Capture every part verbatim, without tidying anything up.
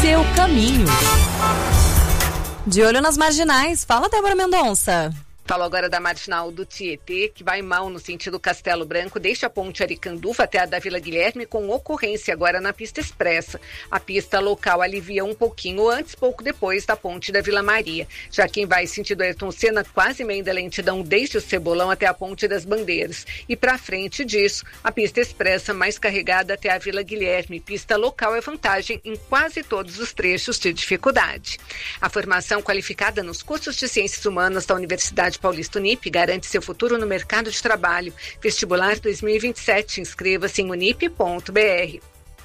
Seu caminho. De olho nas marginais. Fala, Débora Mendonça. Falo agora da marginal do Tietê, que vai mal no sentido Castelo Branco, deixa a ponte Aricanduva até a da Vila Guilherme, com ocorrência agora na pista expressa. A pista local alivia um pouquinho antes, pouco depois da ponte da Vila Maria. Já quem vai sentido Ayrton Senna, quase meio da lentidão desde o Cebolão até a ponte das Bandeiras. E para frente disso, a pista expressa mais carregada até a Vila Guilherme. Pista local é vantagem em quase todos os trechos de dificuldade. A formação qualificada nos cursos de Ciências Humanas da Universidade Paulista Unip garante seu futuro no mercado de trabalho. Vestibular dois mil e vinte e sete. Inscreva-se em unip ponto b r.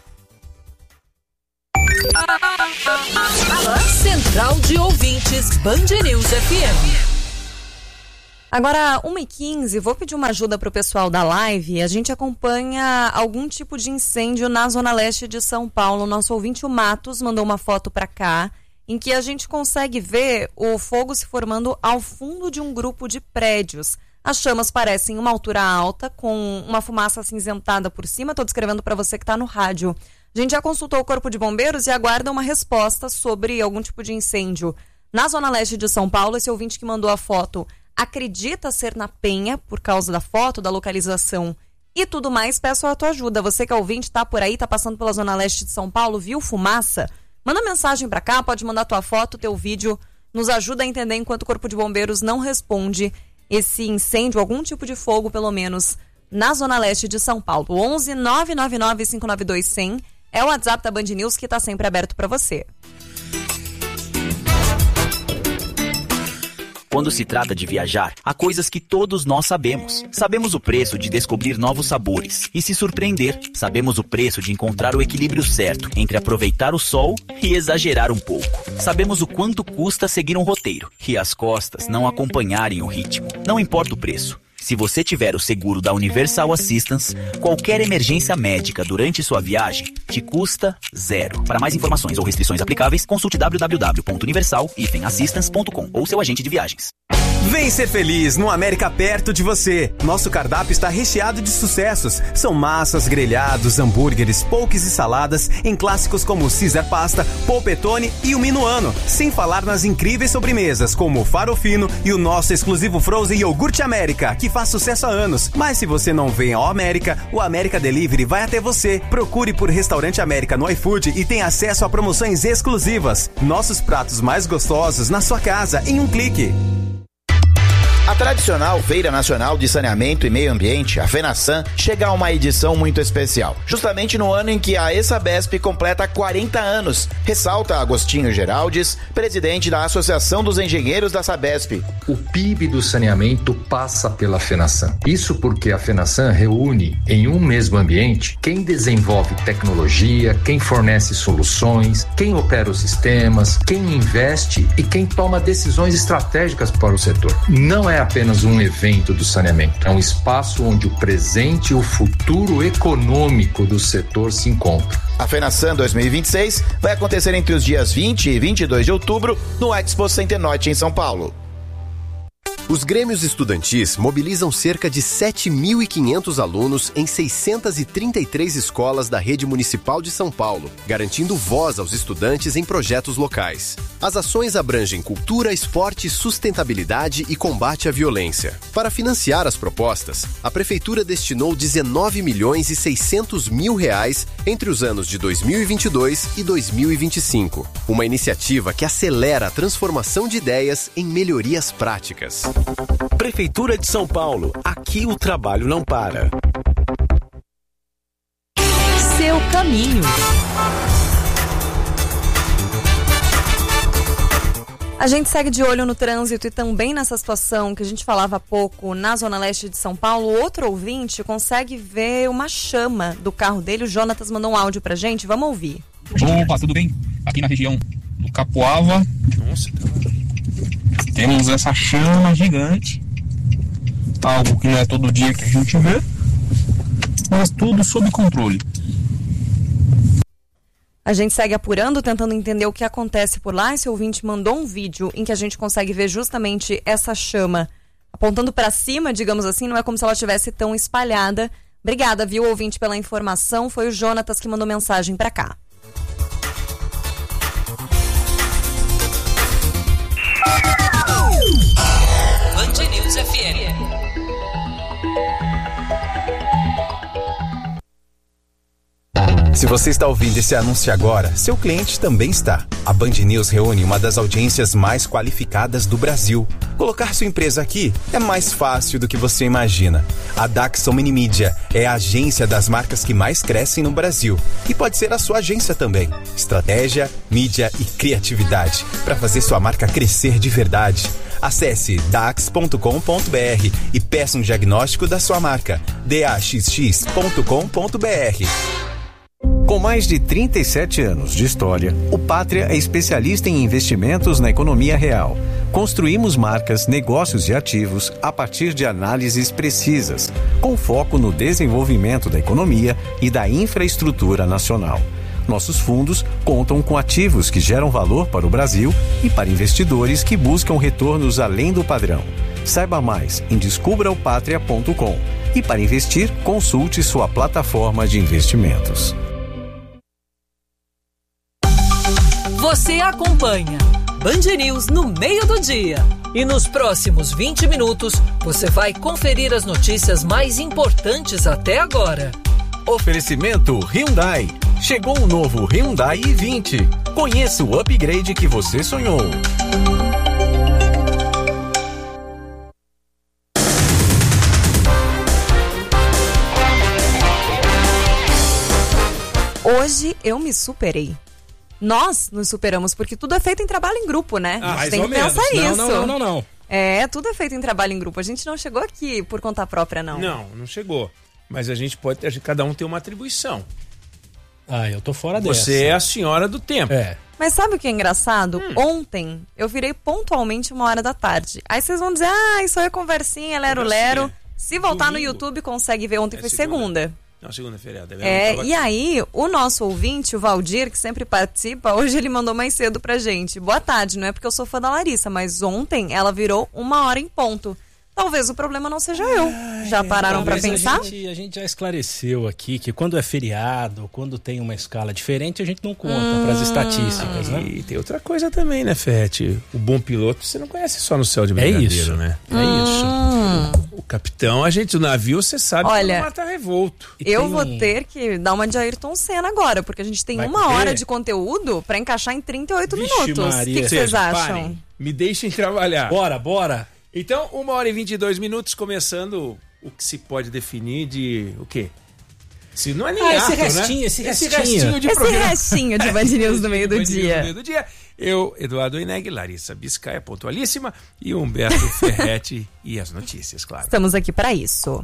Central de Ouvintes Band News F M. Agora, uma e quinze, vou pedir uma ajuda para o pessoal da live. A gente acompanha algum tipo de incêndio na zona leste de São Paulo. Nosso ouvinte, o Matos, mandou uma foto para cá, em que a gente consegue ver o fogo se formando ao fundo de um grupo de prédios. As chamas parecem uma altura alta, com uma fumaça acinzentada por cima. Estou descrevendo para você que está no rádio. A gente já consultou o Corpo de Bombeiros e aguarda uma resposta sobre algum tipo de incêndio. Na zona leste de São Paulo, esse ouvinte que mandou a foto acredita ser na Penha, por causa da foto, da localização e tudo mais. Peço a tua ajuda. Você que é ouvinte, está por aí, está passando pela zona leste de São Paulo, viu fumaça? Manda mensagem pra cá, pode mandar tua foto, teu vídeo, nos ajuda a entender enquanto o Corpo de Bombeiros não responde esse incêndio, algum tipo de fogo, pelo menos, na zona leste de São Paulo. onze nove nove nove cinco nove dois cem é o WhatsApp da Band News que tá sempre aberto pra você. Quando se trata de viajar, há coisas que todos nós sabemos. Sabemos o preço de descobrir novos sabores e se surpreender. Sabemos o preço de encontrar o equilíbrio certo entre aproveitar o sol e exagerar um pouco. Sabemos o quanto custa seguir um roteiro e as costas não acompanharem o ritmo. Não importa o preço. Se você tiver o seguro da Universal Assistance, qualquer emergência médica durante sua viagem te custa zero. Para mais informações ou restrições aplicáveis, consulte w w w ponto universal assistance ponto com ou seu agente de viagens. Vem ser feliz no América perto de você. Nosso cardápio está recheado de sucessos. São massas, grelhados, hambúrgueres, poques e saladas em clássicos como o Caesar Pasta, Polpettone e o Minuano. Sem falar nas incríveis sobremesas como o Farofino e o nosso exclusivo Frozen Iogurte América, que faz sucesso há anos. Mas se você não vem ao América, o América Delivery vai até você. Procure por Restaurante América no iFood e tenha acesso a promoções exclusivas. Nossos pratos mais gostosos na sua casa em um clique. A tradicional Feira Nacional de Saneamento e Meio Ambiente, a FENASAN, chega a uma edição muito especial, justamente no ano em que a ESABESP completa quarenta anos, ressalta Agostinho Geraldes, presidente da Associação dos Engenheiros da Sabesp. O P I B do saneamento passa pela FENASAN. Isso porque a FENASAN reúne em um mesmo ambiente quem desenvolve tecnologia, quem fornece soluções, quem opera os sistemas, quem investe e quem toma decisões estratégicas para o setor. Não é apenas um evento do saneamento, é um espaço onde o presente e o futuro econômico do setor se encontram. A FENASAN dois mil e vinte e seis vai acontecer entre os dias vinte e vinte e dois de outubro no Expo Center Norte em São Paulo. Os grêmios estudantis mobilizam cerca de sete mil e quinhentos alunos em seiscentas e trinta e três escolas da rede municipal de São Paulo, garantindo voz aos estudantes em projetos locais. As ações abrangem cultura, esporte, sustentabilidade e combate à violência. Para financiar as propostas, a Prefeitura destinou dezenove milhões e seiscentos mil reais entre os anos de dois mil e vinte e dois e dois mil e vinte e cinco. Uma iniciativa que acelera a transformação de ideias em melhorias práticas. Prefeitura de São Paulo. Aqui o trabalho não para. Seu caminho. A gente segue de olho no trânsito e também nessa situação que a gente falava há pouco na zona leste de São Paulo. Outro ouvinte consegue ver uma chama do carro dele. O Jonatas mandou um áudio pra gente, vamos ouvir. Opa, tudo bem? Aqui na região do Capoava, nossa, temos essa chama gigante, algo que não é todo dia que a gente vê, mas tudo sob controle. A gente segue apurando, tentando entender o que acontece por lá. Esse ouvinte mandou um vídeo em que a gente consegue ver justamente essa chama apontando para cima, digamos assim. Não é como se ela estivesse tão espalhada. Obrigada, viu, ouvinte, pela informação. Foi o Jonatas que mandou mensagem para cá. Band News F M. Se você está ouvindo esse anúncio agora, seu cliente também está. A Band News reúne uma das audiências mais qualificadas do Brasil. Colocar sua empresa aqui é mais fácil do que você imagina. A Daxon Mini Mídia é a agência das marcas que mais crescem no Brasil. E pode ser a sua agência também. Estratégia, mídia e criatividade para fazer sua marca crescer de verdade. Acesse dax ponto com ponto b r e peça um diagnóstico da sua marca. d a x x ponto com ponto b r. Com mais de trinta e sete anos de história, o Pátria é especialista em investimentos na economia real. Construímos marcas, negócios e ativos a partir de análises precisas, com foco no desenvolvimento da economia e da infraestrutura nacional. Nossos fundos contam com ativos que geram valor para o Brasil e para investidores que buscam retornos além do padrão. Saiba mais em descubra o patria ponto com e para investir, consulte sua plataforma de investimentos. Você acompanha Band News no meio do dia. E nos próximos vinte minutos, você vai conferir as notícias mais importantes até agora. Oferecimento Hyundai. Chegou o novo Hyundai i vinte. Conheça o upgrade que você sonhou. Hoje eu me superei. Nós nos superamos, porque tudo é feito em trabalho em grupo, né? Ah, a gente tem que pensar não, isso. Não, não, não, não. É, tudo é feito em trabalho em grupo. A gente não chegou aqui por conta própria, não. Não, não chegou. Mas a gente pode, a gente, cada um tem uma atribuição. Ah, eu tô fora dessa. Você é a senhora do tempo. É. Mas sabe o que é engraçado? Hum. Ontem eu virei pontualmente uma hora da tarde. Aí vocês vão dizer, ah, isso aí é conversinha, lero-lero. Se voltar Domingo. No YouTube, consegue ver. Ontem é foi segunda. segunda. Não, segunda-feira. É, é e aí, o nosso ouvinte, o Valdir, que sempre participa, hoje ele mandou mais cedo pra gente. Boa tarde, não é porque eu sou fã da Larissa, mas ontem ela virou uma hora em ponto. Talvez o problema não seja eu. Já pararam para pensar? A gente, a gente já esclareceu aqui que quando é feriado, quando tem uma escala diferente, a gente não conta hum. para as estatísticas, né? E tem outra coisa também, né, Fete? O bom piloto você não conhece só no céu de brigadeiro, é isso. né? É hum. isso. O capitão, a gente, o navio, você sabe Olha, que mata revolto. Eu tem vou um... ter que dar uma de Ayrton Senna agora, porque a gente tem Vai uma correr? hora de conteúdo para encaixar em trinta e oito Vixe minutos. O que vocês acham? Parem, me deixem trabalhar. Bora, bora. Então, uma hora e vinte e dois minutos, começando o que se pode definir de o quê? Se não é nem ah, ato, esse restinho, né? esse restinho. Esse restinho de esse programa. restinho de Band News no meio do dia. No meio do dia. Eu, Eduardo Eneg, Larissa Biscaia, pontualíssima, e Humberto Ferretti e as notícias, claro. Estamos aqui para isso.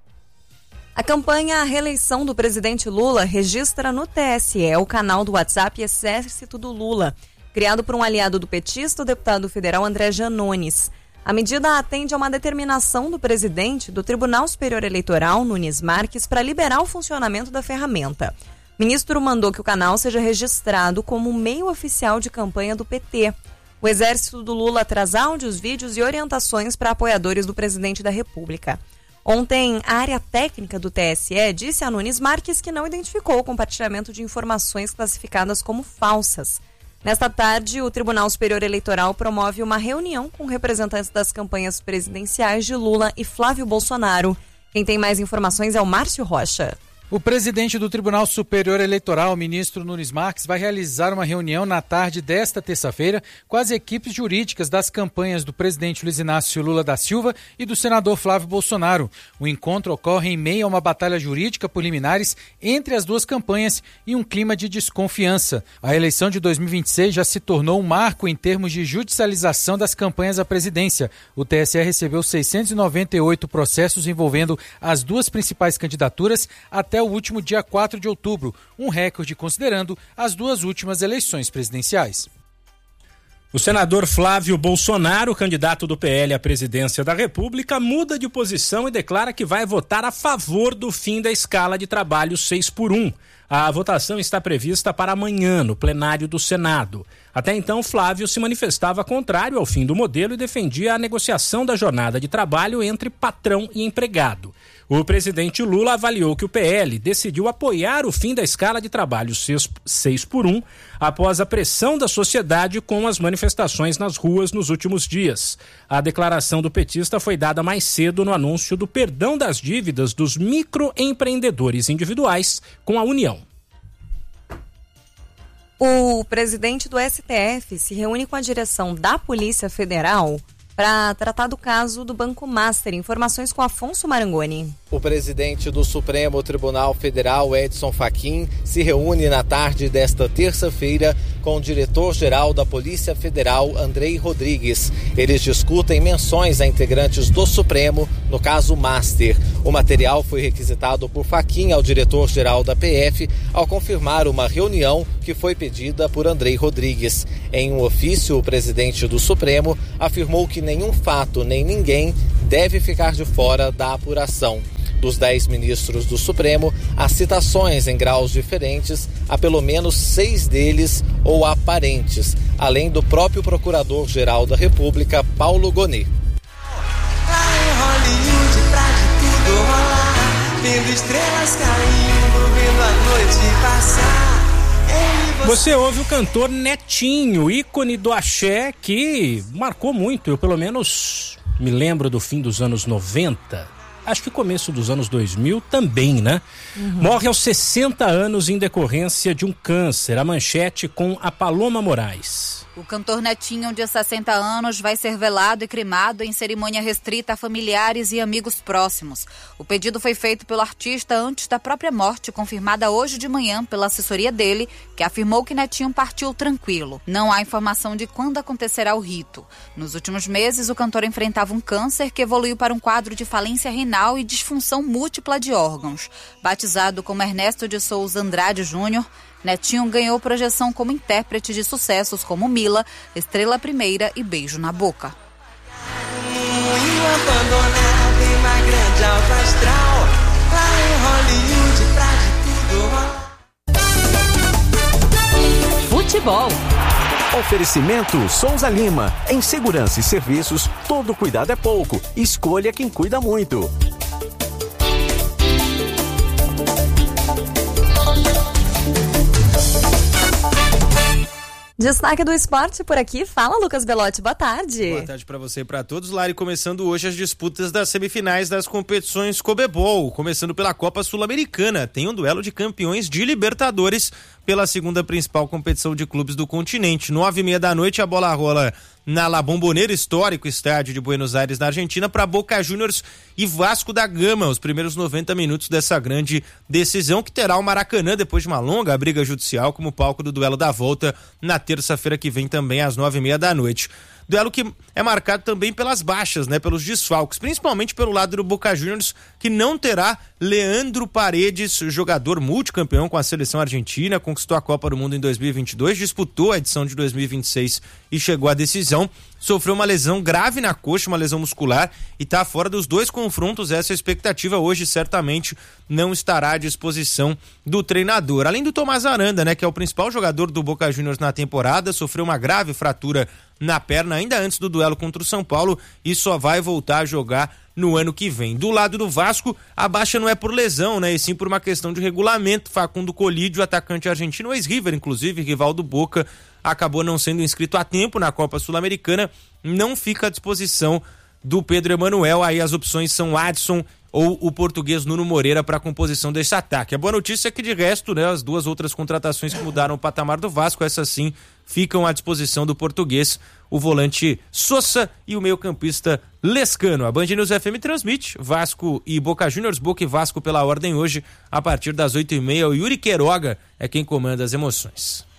A campanha à reeleição do presidente Lula registra no T S E o canal do WhatsApp Exército do Lula, criado por um aliado do petista, o deputado federal André Janones. A medida atende a uma determinação do presidente do Tribunal Superior Eleitoral, Nunes Marques, para liberar o funcionamento da ferramenta. O ministro mandou que o canal seja registrado como meio oficial de campanha do P T. O Exército do Lula traz áudios, vídeos e orientações para apoiadores do presidente da República. Ontem, a área técnica do T S E disse a Nunes Marques que não identificou o compartilhamento de informações classificadas como falsas. Nesta tarde, o Tribunal Superior Eleitoral promove uma reunião com representantes das campanhas presidenciais de Lula e Flávio Bolsonaro. Quem tem mais informações é o Márcio Rocha. O presidente do Tribunal Superior Eleitoral, o ministro Nunes Marques, vai realizar uma reunião na tarde desta terça-feira com as equipes jurídicas das campanhas do presidente Luiz Inácio Lula da Silva e do senador Flávio Bolsonaro. O encontro ocorre em meio a uma batalha jurídica por liminares entre as duas campanhas e um clima de desconfiança. A eleição de dois mil e vinte e seis já se tornou um marco em termos de judicialização das campanhas à presidência. O T S E recebeu seiscentos e noventa e oito processos envolvendo as duas principais candidaturas até o último dia quatro de outubro, um recorde considerando as duas últimas eleições presidenciais. O senador Flávio Bolsonaro, candidato do P L à presidência da República, muda de posição e declara que vai votar a favor do fim da escala de trabalho seis por um. A votação está prevista para amanhã, no plenário do Senado. Até então, Flávio se manifestava contrário ao fim do modelo e defendia a negociação da jornada de trabalho entre patrão e empregado. O presidente Lula avaliou que o P L decidiu apoiar o fim da escala de trabalho seis por um após a pressão da sociedade com as manifestações nas ruas nos últimos dias. A declaração do petista foi dada mais cedo no anúncio do perdão das dívidas dos microempreendedores individuais com a União. O presidente do S T F se reúne com a direção da Polícia Federal para tratar do caso do Banco Master. Informações com Afonso Marangoni. O presidente do Supremo Tribunal Federal, Edson Fachin, se reúne na tarde desta terça-feira com o diretor-geral da Polícia Federal, Andrei Rodrigues. Eles discutem menções a integrantes do Supremo no caso Master. O material foi requisitado por Fachin ao diretor-geral da P F ao confirmar uma reunião que foi pedida por Andrei Rodrigues. Em um ofício, o presidente do Supremo afirmou que nenhum fato nem ninguém deve ficar de fora da apuração. Dos dez ministros do Supremo, há citações em graus diferentes a pelo menos seis deles ou aparentes, além do próprio Procurador-Geral da República, Paulo Gonet. Lá em Hollywood, pra de tudo rolar, vendo estrelas caindo, vendo a noite passar. Você ouve o cantor Netinho, ícone do axé, que marcou muito. Eu, pelo menos, me lembro do fim dos anos noventa. Acho que começo dos anos dois mil também, né? Uhum. Morre aos sessenta anos em decorrência de um câncer. A manchete com a Paloma Moraes. O cantor Netinho, de sessenta anos, vai ser velado e cremado em cerimônia restrita a familiares e amigos próximos. O pedido foi feito pelo artista antes da própria morte, confirmada hoje de manhã pela assessoria dele, que afirmou que Netinho partiu tranquilo. Não há informação de quando acontecerá o rito. Nos últimos meses, o cantor enfrentava um câncer que evoluiu para um quadro de falência renal e disfunção múltipla de órgãos. Batizado como Ernesto de Souza Andrade Júnior, Netinho ganhou projeção como intérprete de sucessos como Mila, Estrela Primeira e Beijo na Boca. Futebol. Oferecimento Souza Lima. Em segurança e serviços, todo cuidado é pouco. Escolha quem cuida muito. Destaque do esporte por aqui. Fala, Lucas Belotti. Boa tarde. Boa tarde para você e para todos. Lari, começando hoje as disputas das semifinais das competições Conmebol. Começando pela Copa Sul-Americana. Tem um duelo de campeões de Libertadores pela segunda principal competição de clubes do continente. Nove e meia da noite, a bola rola na La Bombonera, histórico estádio de Buenos Aires, na Argentina, para Boca Juniors e Vasco da Gama, os primeiros noventa minutos dessa grande decisão, que terá o Maracanã, depois de uma longa briga judicial, como palco do duelo da volta na terça-feira que vem, também às nove e meia da noite. Duelo que é marcado também pelas baixas, né, pelos desfalques, principalmente pelo lado do Boca Juniors, que não terá Leandro Paredes, jogador multicampeão com a seleção argentina, conquistou a Copa do Mundo em dois mil e vinte e dois, disputou a edição de dois mil e vinte e seis e chegou à decisão. Sofreu uma lesão grave na coxa, uma lesão muscular, e está fora dos dois confrontos. Essa é a expectativa. Hoje certamente não estará à disposição do treinador. Além do Tomás Aranda, né, que é o principal jogador do Boca Juniors na temporada, sofreu uma grave fratura na perna ainda antes do duelo contra o São Paulo e só vai voltar a jogar no ano que vem. Do lado do Vasco, a baixa não é por lesão, né, e sim por uma questão de regulamento. Facundo Colídio, atacante argentino, ex-River, inclusive, rival do Boca, acabou não sendo inscrito a tempo na Copa Sul-Americana, não fica à disposição do Pedro Emanuel. Aí as opções são Adson ou o português Nuno Moreira para a composição desse ataque. A boa notícia é que, de resto, né, as duas outras contratações que mudaram o patamar do Vasco, essas sim ficam à disposição do português, o volante Sosa e o meio-campista Lescano. A Band News F M transmite Vasco e Boca Juniors, Boca e Vasco pela ordem hoje, a partir das oito e meia. O Yuri Queiroga é quem comanda as emoções.